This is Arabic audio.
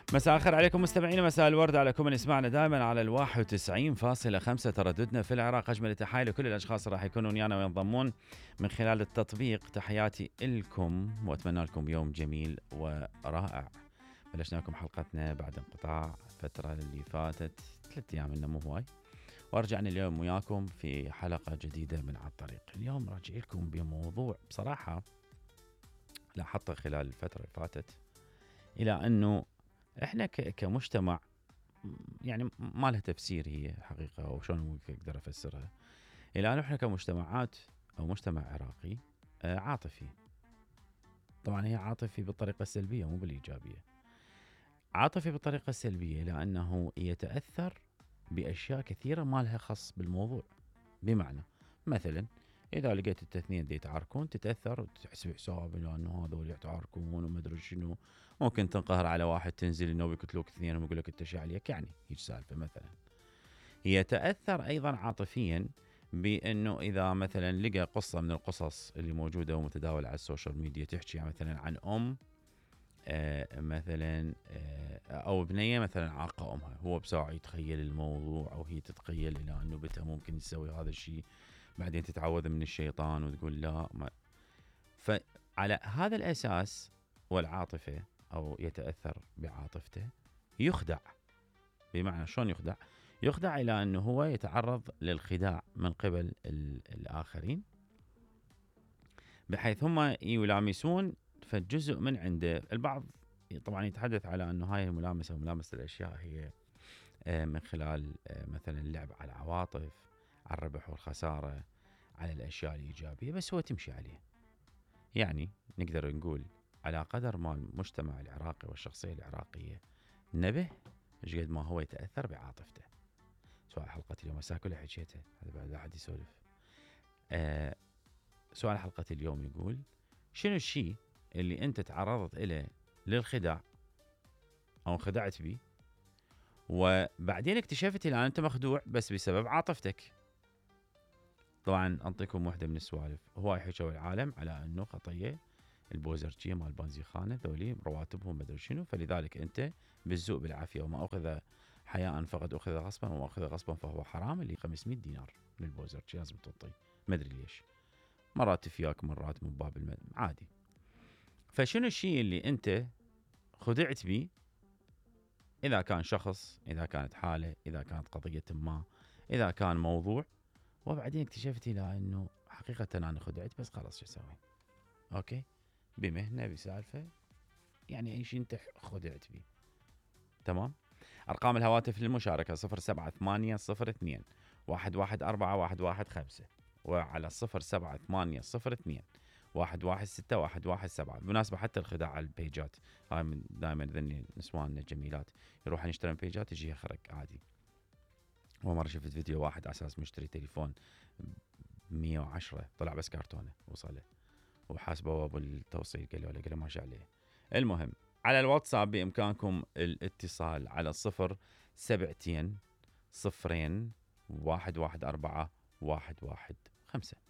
مساء الخير عليكم مستمعينا، مساء الورد على كل من يسمعنا دائما على 91.5 ترددنا في العراق. أجمل التحايا لكل الأشخاص اللي راح يكونون ويانا وينضمون من خلال التطبيق. تحياتي لكم وأتمنى لكم يوم جميل ورائع. بلشنا لكم حلقتنا بعد انقطاع الفترة اللي فاتت 3 أيام إنه مو هواي، ورجعنا اليوم وياكم في حلقة جديدة من على الطريق. اليوم راجع لكم بموضوع بصراحة لاحظته خلال الفترة اللي فاتت، إلى أنه احنا كمجتمع يعني ما لها تفسير هي حقيقة، او شلون اقدر افسرها. الى ان احنا كمجتمعات او مجتمع عراقي عاطفي. طبعا هي عاطفي بالطريقة السلبية مو بالايجابية. عاطفي بالطريقة السلبية لانه يتأثر باشياء كثيرة ما لها خص بالموضوع. بمعنى مثلا اذا لقيت الاثنين دي يتعاركون تتاثر وتحسب حساب انه هذول يتعاركون وما ادري شنو، ممكن تنقهر على واحد تنزل انه بيقتلوك اثنين ويقول لك انت شو عليك، يعني هيك سالفه. مثلا هي تاثر ايضا عاطفيا بانه اذا مثلا لقى قصه من القصص اللي موجوده ومتداوله على السوشيال ميديا تحكي مثلا عن مثلا او بنيه مثلا عاقه امها، هو بساعه يتخيل الموضوع او هي تتخيل الى انه بنتها ممكن يسوي هذا الشيء، بعدين تتعوذ من الشيطان وتقول لا ما. فعلى هذا الأساس والعاطفة أو يتأثر بعاطفته يخدع. بمعنى شلون يخدع؟ يخدع إلى أنه هو يتعرض للخداع من قبل الآخرين، بحيث هم يلامسون فالجزء من عنده. البعض طبعا يتحدث على أنه هاي الملامسة وملامسة الأشياء هي من خلال مثلا اللعب على العواطف، على الربح والخسارة، على الأشياء الإيجابية، بس هو تمشي عليه. يعني نقدر نقول على قدر ما المجتمع العراقي والشخصية العراقية نبه ايش قد ما هو يتأثر بعاطفته. سؤال حلقة اليوم مساء كلها حكيتها، هذا بعد لا أحد يسولف. سؤال حلقة اليوم يقول: شنو الشيء اللي أنت تعرضت إليه للخداع أو انخدعت به وبعدين اكتشفت أن أنت مخدوع بس بسبب عاطفتك؟ طبعا أنطيكم واحدة من السوالف. هواي حكوا العالم على أنه خطية البوزرجية مال بنزيخانة ذولي رواتبهم مدري شنو، فلذلك أنت بالذوق بالعافية، وما أخذ حياء فقد أخذ غصبا وما أخذ غصبا فهو حرام. اللي 500 دينار للبوزرجي لازم تعطي، ما أدري ليش، مرات تفياك مرات من باب عادي. فشنو الشيء اللي أنت خدعت به؟ إذا كان شخص، إذا كانت حالة، إذا كانت قضية ما، إذا كان موضوع، وبعدين اكتشفت إلى أنه حقيقة أنا خدعت بس خلاص شو أسوي؟ أوكي، بمهنة بسالفة، يعني أي شيء أنت خدعت به. تمام. أرقام الهواتف للمشاركة 0780 1141115 وعلى 0780 116 بالمناسبة حتى الخداع على البيجات، هاي دائما ذني نسواننا الجميلات يروحون يشترون بيجات يجيها خرق عادي. ومرة شفت فيديو واحد على أساس مشتري تليفون 110 طلع بس كرتونة وصله، وحاسبه ابو التوصيل قال له ماشي عليه. المهم على الواتساب بإمكانكم الاتصال على 07 2 0 114 115.